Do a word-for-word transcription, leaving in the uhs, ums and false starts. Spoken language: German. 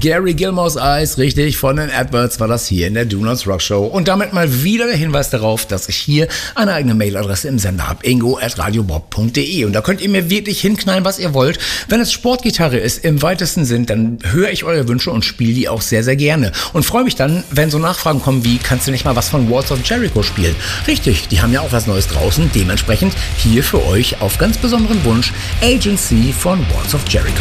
Gary Gilmore's Eyes, richtig, von den Adverts war das hier in der Donuts Rock Show. Und damit mal wieder der Hinweis darauf, dass ich hier eine eigene Mailadresse im Sender habe, ingo at radiobob punkt de. Und da könnt ihr mir wirklich hinknallen, was ihr wollt. Wenn es Sportgitarre ist, im weitesten Sinn, dann höre ich eure Wünsche und spiele die auch sehr, sehr gerne. Und freue mich dann, wenn so Nachfragen kommen wie, kannst du nicht mal was von Walls of Jericho spielen? Richtig, die haben ja auch was Neues draußen. Dementsprechend hier für euch auf ganz besonderen Wunsch Agency von Walls of Jericho.